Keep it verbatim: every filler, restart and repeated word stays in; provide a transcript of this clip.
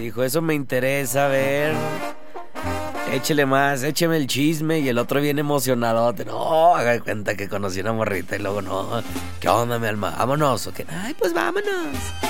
dijo, eso me interesa, a ver. Échele más, écheme el chisme. Y el otro bien emocionadote. No, haga de cuenta que conocí una morrita y luego no. ¿Qué onda, mi alma? ¿Vámonos o qué? Ay, pues vámonos.